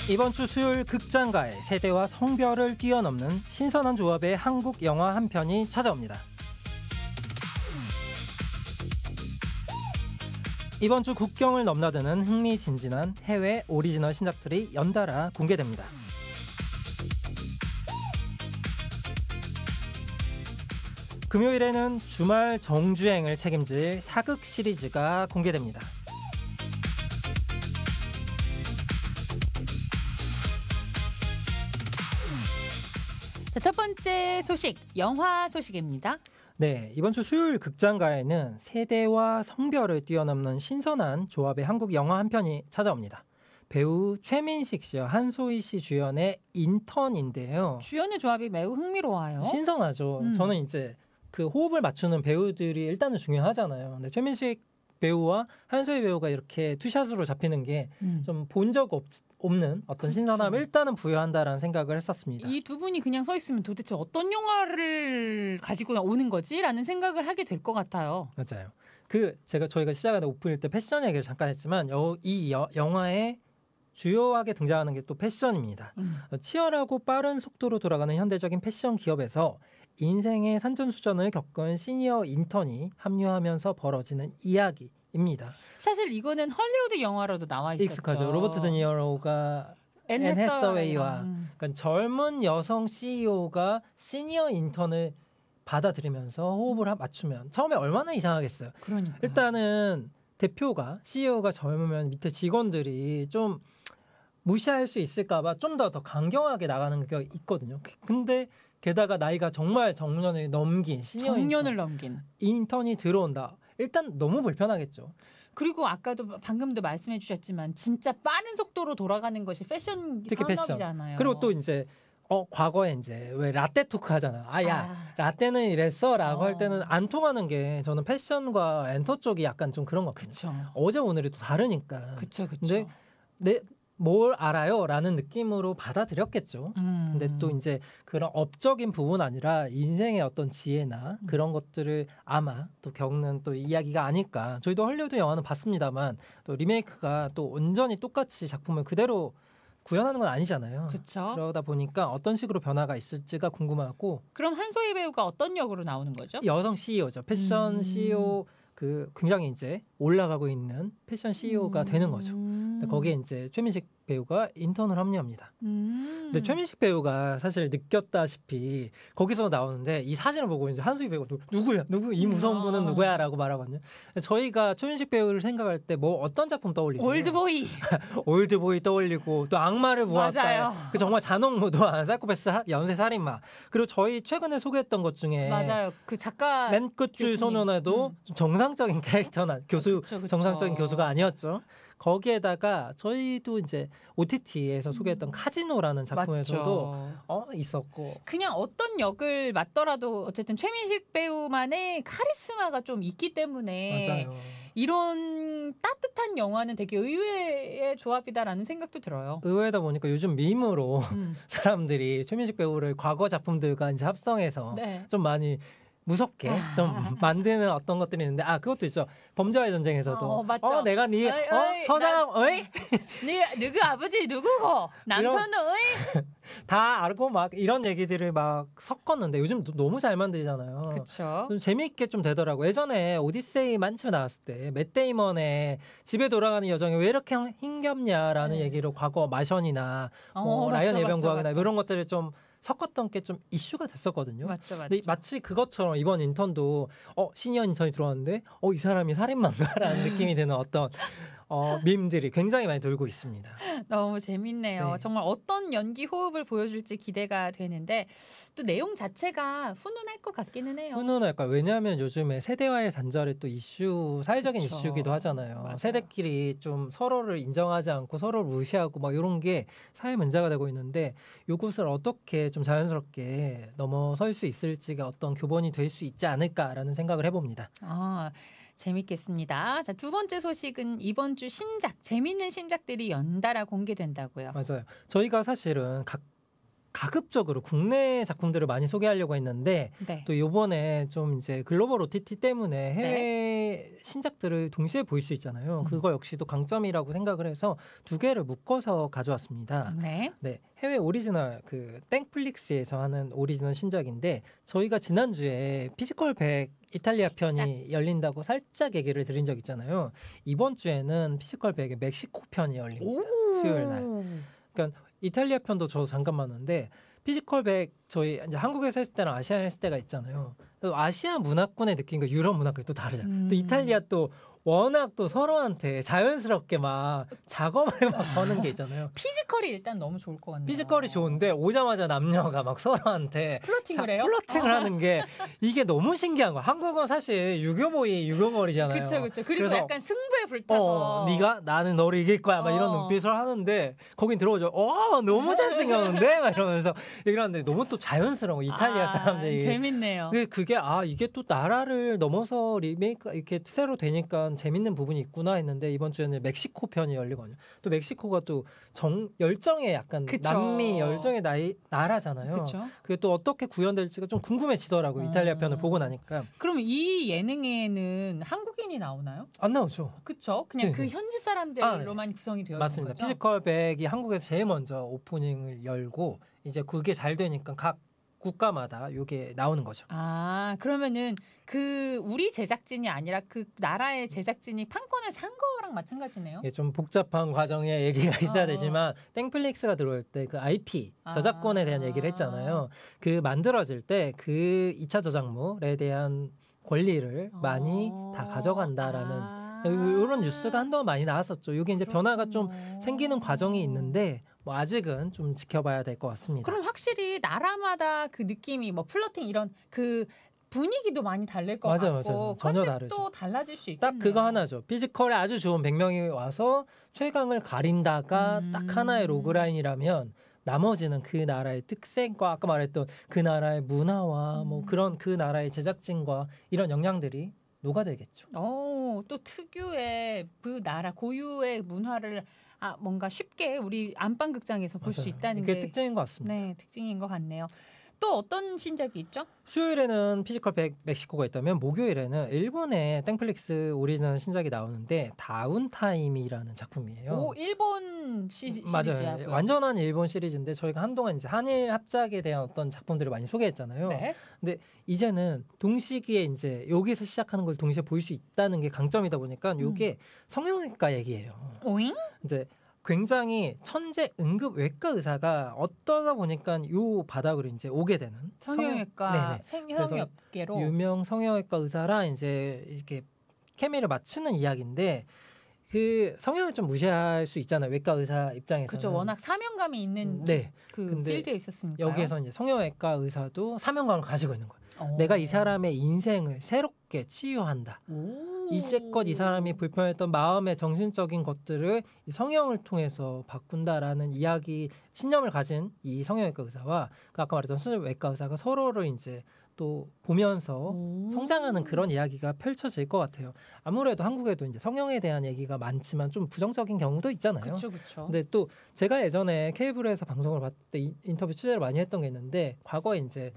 이번 주 수요일 극장가에 세대와 성별을 뛰어넘는 신선한 조합의 한국 영화 한 편이 찾아옵니다. 이번 주 국경을 넘나드는 흥미진진한 해외 오리지널 신작들이 연달아 공개됩니다. 금요일에는 주말 정주행을 책임질 사극 시리즈가 공개됩니다. 자, 첫 번째 소식, 영화 소식입니다. 네, 이번 주 수요일 극장가에는 세대와 성별을 뛰어넘는 신선한 조합의 한국 영화 한 편이 찾아옵니다. 배우 최민식 씨와 한소희 씨 주연의 인턴인데요. 주연의 조합이 매우 흥미로워요. 신선하죠. 저는 이제 그 호흡을 맞추는 배우들이 일단은 중요하잖아요. 근데 최민식 배우와 한소희 배우가 이렇게 투샷으로 잡히는 게 좀 본 적 없는 어떤 신선함을 일단은 부여한다라는 생각을 했었습니다. 이 두 분이 그냥 서 있으면 도대체 어떤 영화를 가지고 오는 거지라는 생각을 하게 될 것 같아요. 맞아요. 저희가 시작하는 오픈일 때 패션 얘기를 잠깐 했지만 영화에 주요하게 등장하는 게 또 패션입니다. 치열하고 빠른 속도로 돌아가는 현대적인 패션 기업에서 인생의 산전수전을 겪은 시니어 인턴이 합류하면서 벌어지는 이야기입니다. 사실 이거는 헐리우드 영화로도 나와 있었죠. 익숙하죠. 로버트 드니어로가 앤 해서웨이와 그러니까 젊은 여성 CEO가 시니어 인턴을 받아들이면서 호흡을 맞추면 처음에 얼마나 이상하겠어요. 그러니까. 일단은 대표가 CEO가 젊으면 밑에 직원들이 좀 무시할 수 있을까봐 좀 더 강경하게 나가는 게 있거든요. 근데 게다가 나이가 정말 정년을 넘긴 시니어 정년을 넘긴 인턴이 들어온다. 일단 너무 불편하겠죠. 그리고 방금도 말씀해 주셨지만 진짜 빠른 속도로 돌아가는 것이 패션 특히 산업이잖아요. 그리고 또 이제 과거에 이제 왜 라떼 토크 하잖아요. 라떼는 이랬어라고 할 때는 안 통하는 게 저는 패션과 엔터 쪽이 약간 좀 그런 것 같아요. 그쵸. 어제 오늘이 또 다르니까. 그쵸. 근데 뭘 알아요? 라는 느낌으로 받아들였겠죠. 근데 또 이제 그런 업적인 부분 아니라 인생의 어떤 지혜나 그런 것들을 아마 또 겪는 또 이야기가 아닐까. 저희도 헐리우드 영화는 봤습니다만 또 리메이크가 또 온전히 똑같이 작품을 그대로 구현하는 건 아니잖아요. 그쵸. 그러다 보니까 어떤 식으로 변화가 있을지가 궁금하고. 그럼 한소희 배우가 어떤 역으로 나오는 거죠? 여성 CEO죠. 패션 CEO 굉장히 이제 올라가고 있는 패션 CEO가 되는 거죠. 근데 거기에 이제 최민식 배우가 인턴을 합류합니다. 근데 최민식 배우가 사실 느꼈다시피 거기서 나오는데 이 사진을 보고 이제 한소희 배우가 누구야? 이 무서운 분은 누구야?라고 말하거든요. 저희가 최민식 배우를 생각할 때 뭐 어떤 작품 떠올리죠? 올드보이. 올드보이 떠올리고 또 악마를 보았다. 그 정말 잔혹무도한 사이코패스 연쇄 살인마. 그리고 저희 최근에 소개했던 것 중에 맞아요. 그 작가 맨 끝줄 소년에도 정상적인 캐릭터나 교수 그쵸. 정상적인 교수가 아니었죠. 거기에다가 저희도 이제 OTT에서 소개했던 카지노라는 작품에서도 있었고 그냥 어떤 역을 맡더라도 어쨌든 최민식 배우만의 카리스마가 좀 있기 때문에 맞아요. 이런 따뜻한 영화는 되게 의외의 조합이다라는 생각도 들어요. 의외다 보니까 요즘 밈으로 사람들이 최민식 배우를 과거 작품들과 이제 합성해서 좀 많이 무섭게 좀 만드는 어떤 것들이 있는데 그것도 있죠. 범죄와의 전쟁에서도 맞죠. 내가 서장 누구 아버지 누구고 남편은 다 알고 막 이런 얘기들을 막 섞었는데 요즘 너무 잘 만들잖아요. 그렇죠. 좀 재미있게 좀 되더라고. 예전에 오디세이 만처 나왔을 때 맷 데이먼의 집에 돌아가는 여정이 왜 이렇게 힘겹냐라는 얘기로 과거 마션이나 라이언 예병구학이나 이런 것들을 좀 섞었던 게 좀 이슈가 됐었거든요. 맞죠. 근데 마치 그것처럼 이번 인턴도 시니어 인턴이 들어왔는데 이 사람이 살인마인가라는 느낌이 드는 어떤 밈들이 굉장히 많이 돌고 있습니다. 너무 재밌네요. 네. 정말 어떤 연기 호흡을 보여줄지 기대가 되는데 또 내용 자체가 훈훈할 것 같기는 해요. 훈훈할까? 왜냐하면 요즘에 세대와의 단절이 또 사회적인 그쵸. 이슈기도 하잖아요. 맞아요. 세대끼리 좀 서로를 인정하지 않고 서로를 무시하고 막 이런 게 사회 문제가 되고 있는데 이것을 어떻게 좀 자연스럽게 넘어설 수 있을지가 어떤 교본이 될 수 있지 않을까라는 생각을 해봅니다. 재밌겠습니다. 자, 두 번째 소식은 이번 주 재밌는 신작들이 연달아 공개된다고요. 맞아요. 저희가 사실은 가급적으로 국내 작품들을 많이 소개하려고 했는데 네. 또 이번에 좀 이제 글로벌 OTT 때문에 해외 신작들을 동시에 볼 수 있잖아요. 그거 역시도 강점이라고 생각을 해서 두 개를 묶어서 가져왔습니다. 네. 네, 해외 오리지널 그 땡플릭스에서 하는 오리지널 신작인데 저희가 지난주에 피지컬 100 이탈리아 편이 열린다고 살짝 얘기를 드린 적 있잖아요. 이번 주에는 피지컬 100의 멕시코 편이 열립니다. 수요일 날. 그러니까 이탈리아 편도 저 잠깐 봤는데 피지컬 100 저희 이제 한국에서 했을 때랑 아시아에 했을 때가 있잖아요. 아시아 문화권의 느낌과 유럽 문화권이 또 다르잖아요. 또 이탈리아 또 워낙 또 서로한테 자연스럽게 막 작업을 막 거는 게 있잖아요. 피지컬이 일단 너무 좋을 것 같네요. 피지컬이 좋은데 오자마자 남녀가 막 서로한테 플러팅을 해요? 플러팅을 하는 게 이게 너무 신기한 거야. 한국은 사실 유교보이 유교걸이잖아요. 그렇죠. 그리고 그래서 약간 승부에 불타서 네가 나는 너를 이길 거야 막 이런 눈빛을 하는데 거긴 들어오죠. 너무 잘생겼는데 막 이러면서 얘기를 하는데 너무 또 자연스러워 이탈리아 사람들이. 재밌네요. 그게 이게 또 나라를 넘어서 리메이크 이렇게 새로 되니까 재밌는 부분이 있구나 했는데 이번 주에는 멕시코 편이 열리거든요. 또 멕시코가 또 열정의 약간 그쵸. 남미 열정의 나라잖아요. 그렇죠. 그게 또 어떻게 구현될지가 좀 궁금해지더라고요. 이탈리아 편을 보고 나니까. 그럼 이 예능에는 한국인이 나오나요? 안 나오죠. 그렇죠. 그냥 네. 그 현지 사람들로만 구성이 되어 맞습니다. 있는 거죠. 피지컬 100이 한국에서 제일 먼저 오프닝을 열고 이제 그게 잘 되니까 각 국가마다 이게 나오는 거죠. 그러면은 그 우리 제작진이 아니라 그 나라의 제작진이 판권을 산 거랑 마찬가지네요. 이게 좀 복잡한 과정의 얘기가 있어야 되지만 땡플릭스가 들어올 때 그 IP 저작권에 대한 얘기를 했잖아요. 그 만들어질 때 그 2차 저작물에 대한 권리를 많이 다 가져간다라는 이런 뉴스가 한동안 많이 나왔었죠. 이게 이제 변화가 좀 생기는 과정이 있는데 뭐 아직은 좀 지켜봐야 될 것 같습니다. 그럼 확실히 나라마다 그 느낌이 뭐 플러팅 이런 그 분위기도 많이 다를 것 맞아요. 같고 전혀 컨셉도 다르죠. 달라질 수 딱 있겠네요. 그거 하나죠. 피지컬에 아주 좋은 100명이 와서 최강을 가린다가 딱 하나의 로그라인이라면 나머지는 그 나라의 특색과 아까 말했던 그 나라의 문화와 뭐 그런 그 나라의 제작진과 이런 영향들이 녹아들겠죠. 또 특유의 그 나라 고유의 문화를 뭔가 쉽게 우리 안방극장에서 볼 수 맞아요. 있다는 이게 게 특징인 것 같습니다. 네, 특징인 것 같네요. 또 어떤 신작이 있죠? 수요일에는 피지컬 100 멕시코가 있다면 목요일에는 일본의 땡플릭스 오리지널 신작이 나오는데 다운타임이라는 작품이에요. 일본 맞아요. 시리즈하고요. 완전한 일본 시리즈인데 저희가 한동안 이제 한일 합작에 대한 어떤 작품들을 많이 소개했잖아요. 네. 근데 이제는 동시기에 이제 여기서 시작하는 걸 동시에 볼 수 있다는 게 강점이다 보니까 이게 성형외과 얘기예요. 오잉? 이제 굉장히 천재 응급 외과 의사가 어떠다 보니까 요 바닥으로 이제 오게 되는 성형외과 네네. 생형외과로 유명 성형외과 의사랑 이제 이렇게 케미를 맞추는 이야기인데 그 성형을 좀 무시할 수 있잖아요. 외과 의사 입장에서는. 그렇죠. 워낙 사명감이 있는 그 근데 필드에 있었으니까. 여기에서 이제 성형외과 의사도 사명감을 가지고 있는 거예요. 내가 이 사람의 인생을 새롭게 치유한다. 이제껏 이 사람이 불편했던 마음의 정신적인 것들을 이 성형을 통해서 바꾼다라는 이야기 신념을 가진 이 성형외과 의사와 아까 말했던 수술외과 의사가 서로를 이제 또 보면서 성장하는 그런 이야기가 펼쳐질 것 같아요. 아무래도 한국에도 이제 성형에 대한 얘기가 많지만 좀 부정적인 경우도 있잖아요. 그렇죠. 근데 또 제가 예전에 케이블에서 방송을 봤을 때 인터뷰 취재를 많이 했던 게 있는데 과거에 이제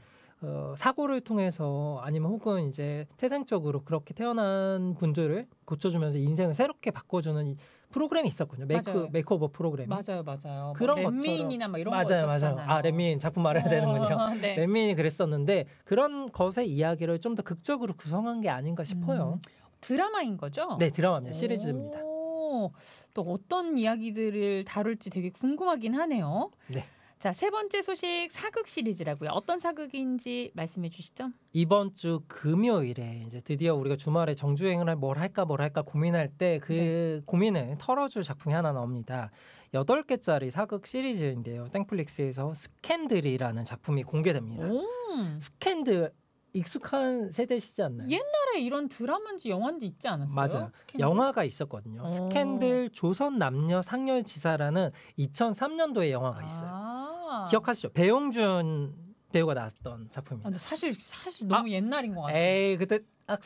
사고를 통해서 아니면 혹은 이제 태생적으로 그렇게 태어난 분들을 고쳐주면서 인생을 새롭게 바꿔주는 이 프로그램이 있었거든요. 메이크오버 프로그램이. 맞아요. 그런 렛미인이나 뭐 이런 거 맞아요. 있었잖아요. 렛미인 작품 말해야 되는군요. 네. 렛미인이 그랬었는데 그런 것의 이야기를 좀 더 극적으로 구성한 게 아닌가 싶어요. 드라마인 거죠? 네, 드라마입니다. 시리즈입니다. 또 어떤 이야기들을 다룰지 되게 궁금하긴 하네요. 네. 자, 세 번째 소식 사극 시리즈라고요. 어떤 사극인지 말씀해 주시죠. 이번 주 금요일에 이제 드디어 우리가 주말에 정주행을 뭘 할까 고민할 때 그 고민을 털어줄 작품이 하나 나옵니다. 8개짜리 사극 시리즈인데요. 땡플릭스에서 스캔들이라는 작품이 공개됩니다. 스캔들 익숙한 세대시지 않나요? 옛날에 이런 드라마인지 영화인지 있지 않았어요? 맞아요. 스캔들? 영화가 있었거든요. 스캔들 조선 남녀 상렬지사라는 2003년도에 영화가 있어요. 기억하시죠? 배용준 배우가 나왔던 작품입니다. 근데 사실 너무 옛날인 것 같아요. 에이 그때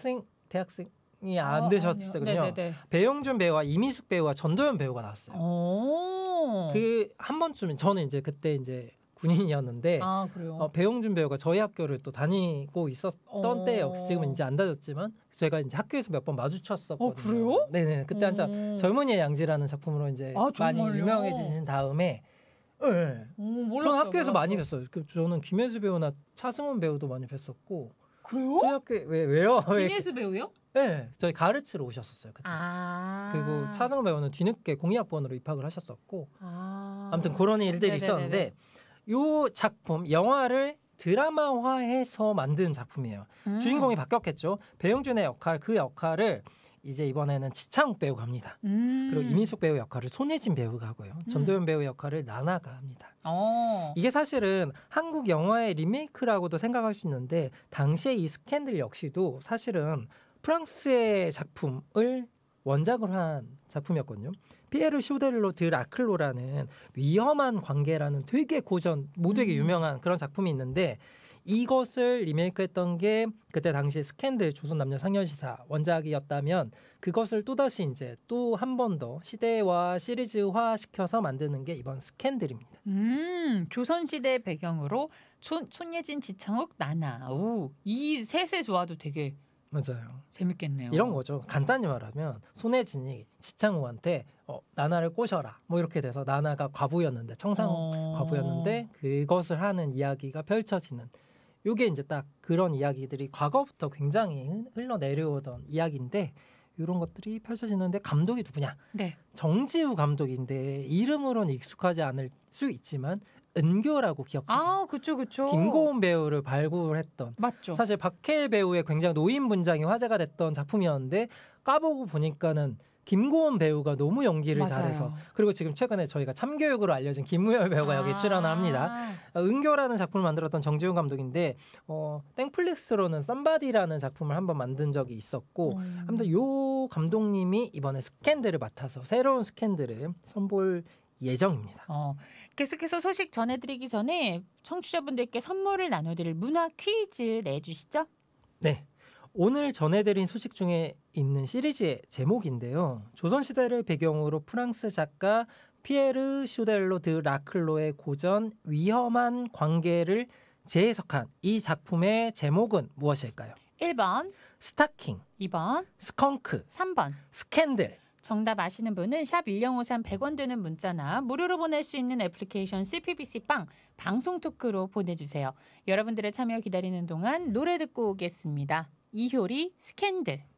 대학생이 안 되셨군요. 배용준 배우와 이미숙 배우와 전도연 배우가 나왔어요. 그 한 번쯤 저는 이제 그때 이제 군인이었는데 아 그래요. 배용준 배우가 저희 학교를 또 다니고 있었던 때예요. 지금은 이제 안 다녔지만 제가 이제 학교에서 몇 번 마주쳤었거든요. 그래요? 네네. 그때 한참 젊은이의 양지라는 작품으로 이제 아, 많이 정말요? 유명해지신 다음에 네. 몰랐어요. 저는 학교에서 많이 몰랐어. 뵀어요. 저는 김혜수 배우나 차승원 배우도 많이 뵀었고 그래요? 저희 학교 왜요? 김혜수 배우요? 네, 저희 가르치러 오셨었어요 그때. 그리고 아. 차승원 배우는 뒤늦게 공이학번으로 입학을 하셨었고 아. 아무튼 그런 일들이 네네네네. 있었는데 요 작품 영화를 드라마화해서 만든 작품이에요. 주인공이 바뀌었겠죠. 배용준의 역할 그 역할을 이제 이번에는 지창욱 배우가 합니다. 그리고 이민숙 배우 역할을 손예진 배우가 하고요. 전도연 배우 역할을 나나가 합니다. 이게 사실은 한국 영화의 리메이크라고도 생각할 수 있는데 당시에 이 스캔들 역시도 사실은 프랑스의 작품을 원작으로 한 작품이었거든요. 피에르 쇼델로 드 라클로라는 위험한 관계라는 되게 고전, 모두에게 유명한 그런 작품이 있는데 이것을 리메이크했던 게 그때 당시 스캔들 조선 남녀 상여시사 원작이었다면 그것을 또다시 이제 또 한 번 더 시대와 시리즈화 시켜서 만드는 게 이번 스캔들입니다. 조선시대 배경으로 손예진, 지창욱, 나나. 오, 이 셋의 조화도 되게 맞아요. 재밌겠네요. 이런 거죠. 간단히 말하면 손예진이 지창욱한테 나나를 꼬셔라 뭐 이렇게 돼서 나나가 과부였는데 청상 과부였는데 그것을 하는 이야기가 펼쳐지는 요게 이제 딱 그런 이야기들이 과거부터 굉장히 흘러내려오던 이야기인데 이런 것들이 펼쳐지는데 감독이 누구냐? 네. 정지우 감독인데 이름으로는 익숙하지 않을 수 있지만 은교라고 기억하세요? 아, 그쵸. 김고은 배우를 발굴했던 맞죠. 사실 박해일 배우의 굉장히 노인 분장이 화제가 됐던 작품이었는데 까보고 보니까는 김고은 배우가 너무 연기를 맞아요. 잘해서 그리고 지금 최근에 저희가 참교육으로 알려진 김무열 배우가 여기 출연을 합니다. 은교라는 작품을 만들었던 정지훈 감독인데 땡플릭스로는 썸바디라는 작품을 한번 만든 적이 있었고 아무튼 요 감독님이 이번에 스캔들을 맡아서 새로운 스캔들을 선보일 예정입니다. 계속해서 소식 전해드리기 전에 청취자분들께 선물을 나눠드릴 문화 퀴즈 내주시죠. 네. 오늘 전해드린 소식 중에 있는 시리즈의 제목인데요. 조선시대를 배경으로 프랑스 작가 피에르 슈델로 드 라클로의 고전 위험한 관계를 재해석한 이 작품의 제목은 무엇일까요? 1번, 스타킹, 2번, 스컹크, 3번. 스캔들. 정답 아시는 분은 샵 1053 100원 드는 문자나 무료로 보낼 수 있는 애플리케이션 CPBC 빵 방송 토크로 보내주세요. 여러분들의 참여 기다리는 동안 노래 듣고 오겠습니다. 이효리 스캔들.